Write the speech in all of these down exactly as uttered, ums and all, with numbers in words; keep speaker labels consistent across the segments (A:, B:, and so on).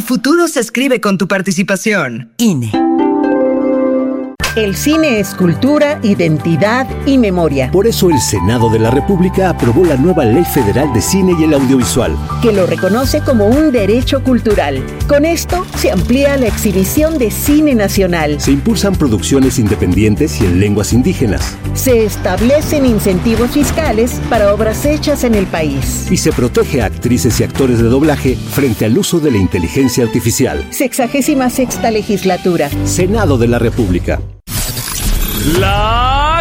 A: futuro se escribe con tu participación. I N E.
B: El cine es cultura, identidad y memoria.
C: Por eso el Senado de la República aprobó la nueva Ley Federal de Cine y el Audiovisual,
B: que lo reconoce como un derecho cultural. Con esto se amplía la exhibición de cine nacional.
C: Se impulsan producciones independientes y en lenguas indígenas.
B: Se establecen incentivos fiscales para obras hechas en el país.
C: Y se protege a actrices y actores de doblaje frente al uso de la inteligencia artificial.
B: Sexagésima sexta legislatura.
C: Senado de la República.
D: La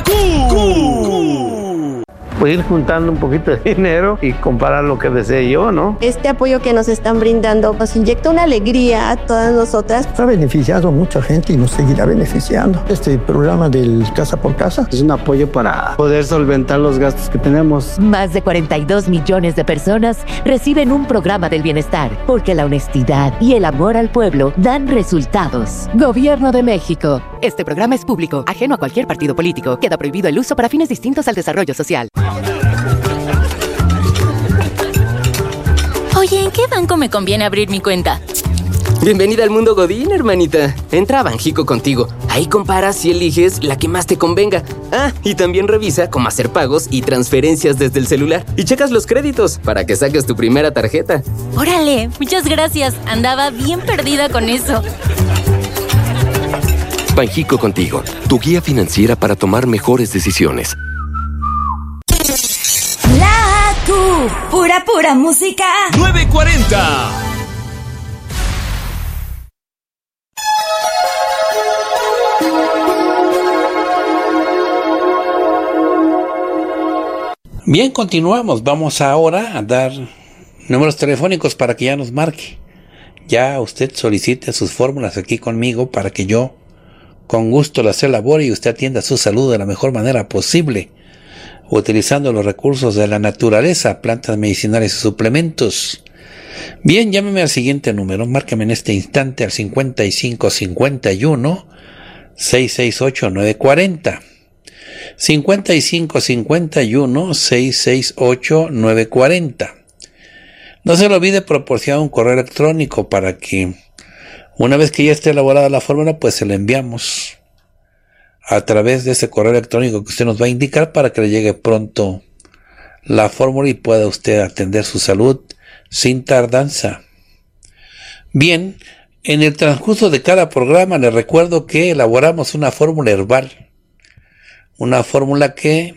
D: Q.
E: Pues ir juntando un poquito de dinero y comparar lo que desee yo, ¿no?
F: Este apoyo que nos están brindando nos inyecta una alegría a todas nosotras.
G: Ha beneficiado a mucha gente y nos seguirá beneficiando. Este programa del Casa por Casa
E: es un apoyo para poder solventar los gastos que tenemos.
H: Más de cuarenta y dos millones de personas reciben un programa del bienestar, porque la honestidad y el amor al pueblo dan resultados. Gobierno de México. Este programa es público, ajeno a cualquier partido político. Queda prohibido el uso para fines distintos al desarrollo social.
I: Oye, ¿en qué banco me conviene abrir mi cuenta?
J: Bienvenida al mundo Godín, hermanita. Entra a Banjico Contigo. Ahí comparas y eliges la que más te convenga. Ah, y también revisa cómo hacer pagos y transferencias desde el celular. Y checas los créditos para que saques tu primera tarjeta.
I: ¡Órale! Muchas gracias. Andaba bien perdida con eso.
K: Banjico Contigo, tu guía financiera para tomar mejores decisiones.
L: La Q, pura pura música.
D: nueve cuarenta.
M: Bien, continuamos. Vamos ahora a dar números telefónicos para que ya nos marque. Ya usted solicite sus fórmulas aquí conmigo para que yo con gusto las elabore y usted atienda su salud de la mejor manera posible, utilizando los recursos de la naturaleza, plantas medicinales y suplementos. Bien, llámeme al siguiente número, márqueme en este instante al cincuenta y cinco cincuenta y uno, seiscientos sesenta y ocho, novecientos cuarenta. cincuenta y cinco cincuenta y uno, seiscientos sesenta y ocho, novecientos cuarenta. No se le olvide proporcionar un correo electrónico para que una vez que ya esté elaborada la fórmula, pues se la enviamos a través de ese correo electrónico que usted nos va a indicar para que le llegue pronto la fórmula y pueda usted atender su salud sin tardanza. Bien, en el transcurso de cada programa les recuerdo que elaboramos una fórmula herbal. Una fórmula que,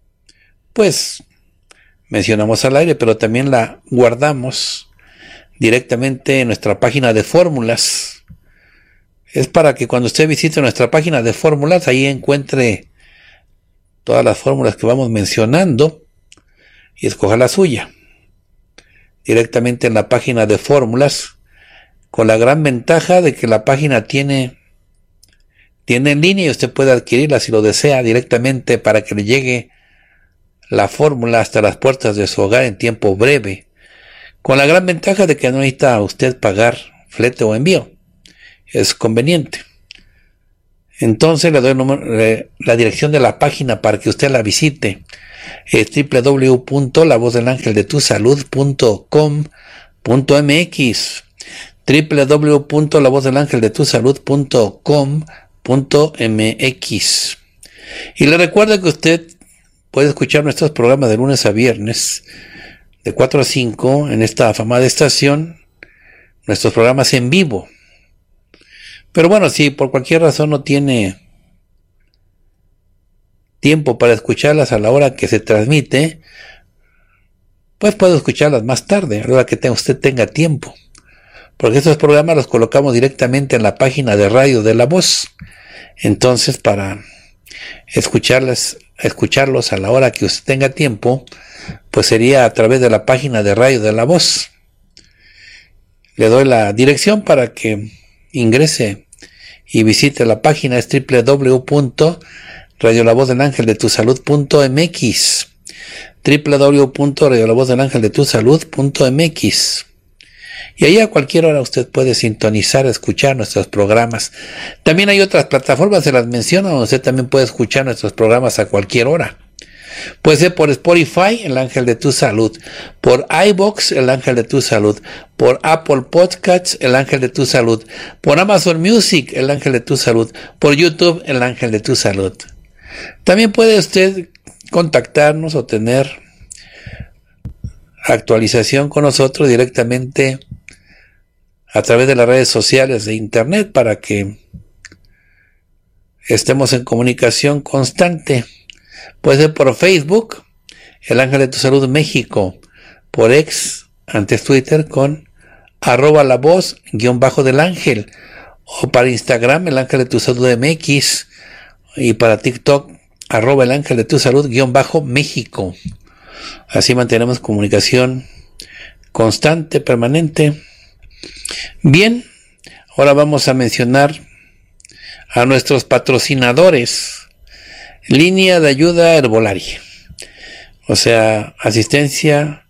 M: pues, mencionamos al aire, pero también la guardamos directamente en nuestra página de fórmulas. Es para que cuando usted visite nuestra página de fórmulas, ahí encuentre todas las fórmulas que vamos mencionando y escoja la suya. Directamente en la página de fórmulas, con la gran ventaja de que la página tiene, tiene en línea y usted puede adquirirla si lo desea directamente para que le llegue la fórmula hasta las puertas de su hogar en tiempo breve. Con la gran ventaja de que no necesita usted pagar flete o envío. Es conveniente. Entonces le doy el número, eh, la dirección de la página para que usted la visite. Es doble u doble u doble u punto la voz del ángel de tu salud punto com punto m x. doble u doble u doble u punto la voz del ángel de tu salud punto com punto m x. Y le recuerdo que usted puede escuchar nuestros programas de lunes a viernes de cuatro a cinco en esta afamada estación, nuestros programas en vivo. Pero bueno, si por cualquier razón no tiene tiempo para escucharlas a la hora que se transmite, pues puede escucharlas más tarde, a la hora que tenga, usted tenga tiempo. Porque estos programas los colocamos directamente en la página de Radio de la Voz. Entonces, para escucharlas, escucharlos a la hora que usted tenga tiempo, pues sería a través de la página de Radio de la Voz. Le doy la dirección para que ingrese y visite la página. Es doble u doble u doble u punto radio la voz del ángel de tu salud punto m x. doble u doble u doble u punto radio la voz del ángel de tu salud punto m x. Y ahí a cualquier hora usted puede sintonizar, escuchar nuestros programas. También hay otras plataformas, se las menciono, donde usted también puede escuchar nuestros programas a cualquier hora. Puede ser por Spotify, el ángel de tu salud. Por iVoox, el ángel de tu salud. Por Apple Podcasts, el ángel de tu salud. Por Amazon Music, el ángel de tu salud. Por YouTube, el ángel de tu salud. También puede usted contactarnos o tener actualización con nosotros directamente a través de las redes sociales de internet para que estemos en comunicación constante. Puede ser por Facebook, el ángel de tu salud México, por X, antes Twitter, con arroba la voz guión bajo del ángel, o para Instagram, el ángel de tu salud M X, y para TikTok, arroba el ángel de tu salud guión bajo México. Así mantenemos comunicación constante, permanente. Bien, ahora vamos a mencionar a nuestros patrocinadores. Línea de ayuda herbolaria, o sea, asistencia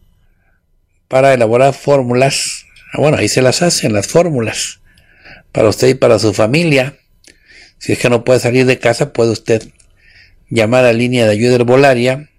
M: para elaborar fórmulas. Bueno, ahí se las hacen las fórmulas para usted y para su familia. Si es que no puede salir de casa, puede usted llamar a Línea de Ayuda Herbolaria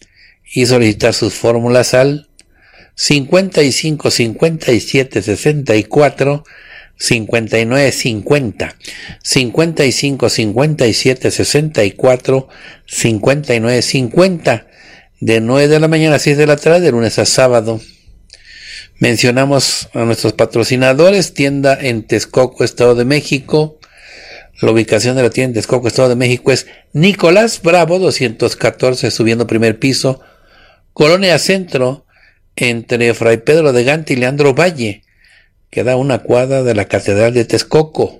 M: y solicitar sus fórmulas al cincuenta y cinco cincuenta y siete sesenta y cuatro cincuenta y nueve cincuenta, cincuenta y cinco cincuenta y siete sesenta y cuatro cincuenta y nueve cincuenta, de nueve de la mañana a seis de la tarde, de lunes a sábado. Mencionamos a nuestros patrocinadores: tienda en Texcoco, Estado de México. La ubicación de la tienda en Texcoco, Estado de México es Nicolás Bravo doscientos catorce, subiendo primer piso, Colonia Centro, entre Fray Pedro de Gante y Leandro Valle. Queda una cuadra de la Catedral de Texcoco.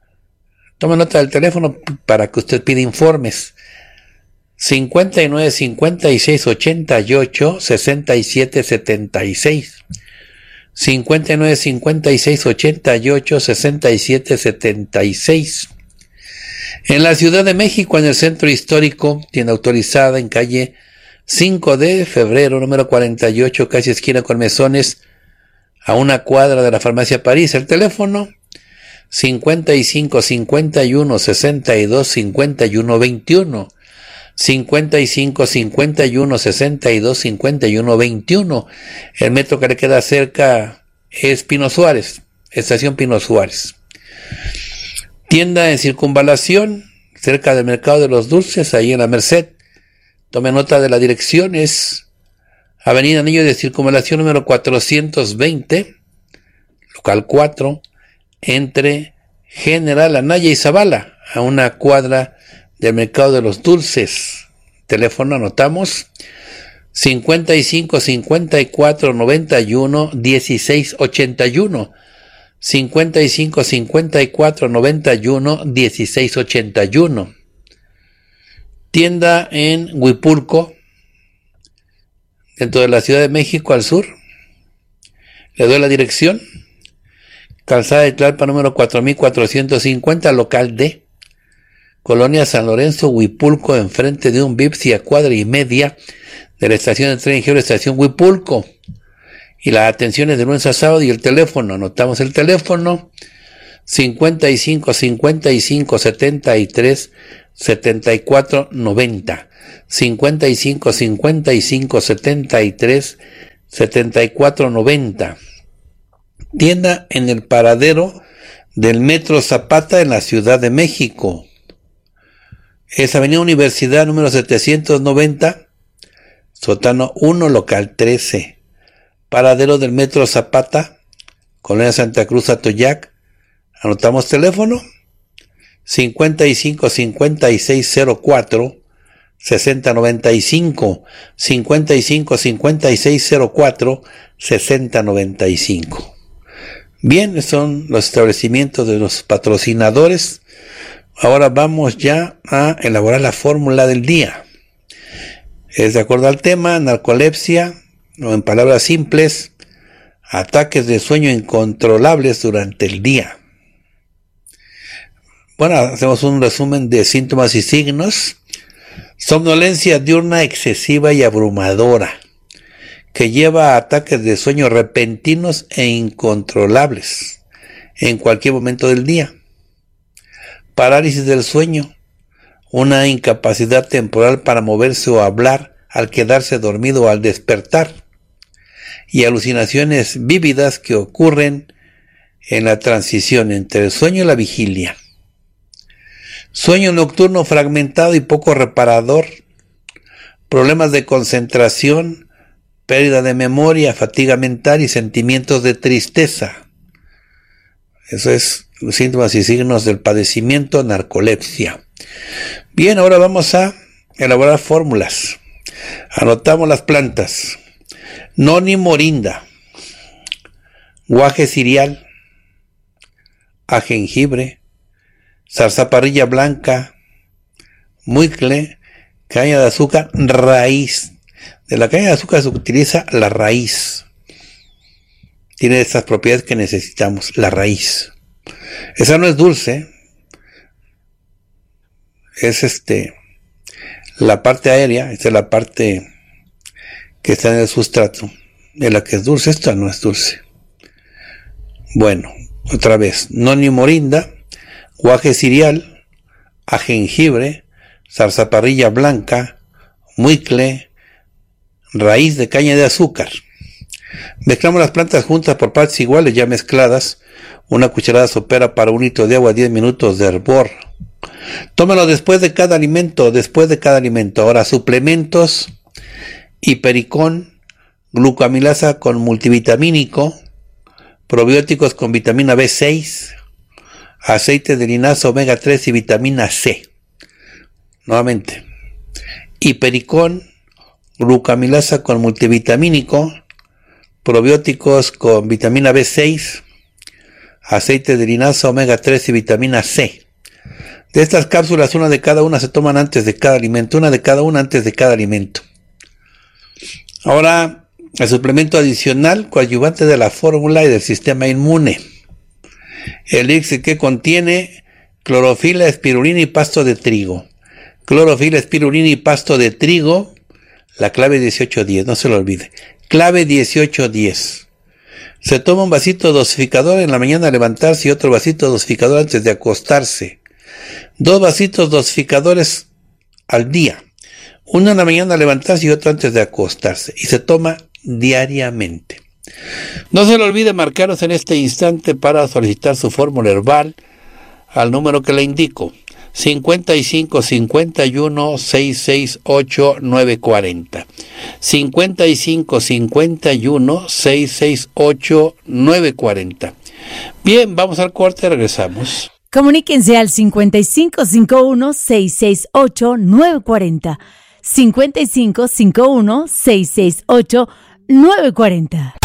M: Tome nota del teléfono para que usted pida informes. cincuenta y nueve cincuenta y seis ochenta y ocho sesenta y siete setenta y seis. cincuenta y nueve cincuenta y seis ochenta y ocho sesenta y siete setenta y seis. En la Ciudad de México, en el Centro Histórico, tienda autorizada en calle cinco de febrero, número cuarenta y ocho, casi esquina con Mesones, a una cuadra de la Farmacia París. El teléfono cincuenta y cinco cincuenta y uno sesenta y dos cincuenta y uno veintiuno, cincuenta y cinco cincuenta y uno sesenta y dos cincuenta y uno veintiuno. El metro que le queda cerca es Pino Suárez, estación Pino Suárez. Tienda en Circunvalación, cerca del Mercado de los Dulces, ahí en la Merced. Tome nota de la dirección, es Avenida Anillo de Circunvalación número cuatrocientos veinte, local cuatro, entre General Anaya y Zavala, a una cuadra del Mercado de los Dulces. Teléfono anotamos: cincuenta y cinco cincuenta y cuatro noventa y uno dieciséis ochenta y uno, cincuenta y cinco cincuenta y cuatro noventa y uno dieciséis ochenta y uno. Tienda en Huipulco, dentro de la Ciudad de México, al sur. Le doy la dirección: Calzada de Tlalpan número cuatro mil cuatrocientos cincuenta, local D, Colonia San Lorenzo, Huipulco, enfrente de un Vips y a cuadra y media de la estación de tren ligero, estación Huipulco. Y la atención es de lunes a sábado. Y el teléfono, anotamos el teléfono: cincuenta y cinco cincuenta y cinco setenta y tres setenta y cuatro noventa, cincuenta y cinco cincuenta y cinco setenta y tres setenta y cuatro noventa. Tienda en el paradero del Metro Zapata en la Ciudad de México. Es Avenida Universidad número setecientos noventa, sótano uno, local trece. Paradero del Metro Zapata, Colonia Santa Cruz, Atoyac. Anotamos teléfono: cincuenta y cinco cincuenta y seis cero cuatro sesenta noventa y cinco, cincuenta y cinco cincuenta y seis cero cuatro sesenta noventa y cinco. Bien, son los establecimientos de los patrocinadores. Ahora vamos ya a elaborar la fórmula del día. Es de acuerdo al tema: narcolepsia, o en palabras simples, ataques de sueño incontrolables durante el día. Bueno, hacemos un resumen de síntomas y signos. Somnolencia diurna excesiva y abrumadora, que lleva a ataques de sueño repentinos e incontrolables en cualquier momento del día. Parálisis del sueño, una incapacidad temporal para moverse o hablar al quedarse dormido o al despertar, y alucinaciones vívidas que ocurren en la transición entre el sueño y la vigilia. Sueño nocturno fragmentado y poco reparador, problemas de concentración, pérdida de memoria, fatiga mental y sentimientos de tristeza. Eso es síntomas y signos del padecimiento narcolepsia. Bien, ahora vamos a elaborar fórmulas. Anotamos las plantas: noni morinda, guaje cirial, ajenjibre, zarzaparrilla blanca, muicle, caña de azúcar, raíz. De la caña de azúcar se utiliza la raíz. Tiene estas propiedades que necesitamos, la raíz. Esa no es dulce. Es este la parte aérea, esta es la parte que está en el sustrato, de la que es dulce. Esta no es dulce. Bueno, otra vez: noni morinda, guaje cirial, ajenjibre, zarzaparrilla blanca, muicle, raíz de caña de azúcar. Mezclamos las plantas juntas por partes iguales ya mezcladas. Una cucharada sopera para un litro de agua, diez minutos de hervor. Tómalo después de cada alimento, después de cada alimento. Ahora, suplementos: hipericón, glucamilasa con multivitamínico, probióticos con vitamina B seis, aceite de linaza omega tres y vitamina C. Nuevamente: hipericón, glucamilasa con multivitamínico, probióticos con vitamina B seis, aceite de linaza omega tres y vitamina C. De estas cápsulas, una de cada una se toman antes de cada alimento, una de cada una antes de cada alimento. Ahora, el suplemento adicional, coadyuvante de la fórmula y del sistema inmune. El elixir que contiene clorofila, espirulina y pasto de trigo. Clorofila, espirulina y pasto de trigo. La clave dieciocho diez, no se lo olvide. Clave dieciocho diez. Se toma un vasito dosificador en la mañana al levantarse y otro vasito dosificador antes de acostarse. Dos vasitos dosificadores al día. Uno en la mañana al levantarse y otro antes de acostarse. Y se toma diariamente. No se le olvide marcaros en este instante para solicitar su fórmula herbal al número que le indico: cincuenta y cinco, cincuenta y uno, seiscientos sesenta y ocho, novecientos cuarenta. cincuenta y cinco, cincuenta y uno, seiscientos sesenta y ocho, novecientos cuarenta. Bien, vamos al corte y regresamos.
D: Comuníquense al cincuenta y cinco, cincuenta y uno, seiscientos sesenta y ocho, novecientos cuarenta. cincuenta y cinco, cincuenta y uno, seiscientos sesenta y ocho, novecientos cuarenta.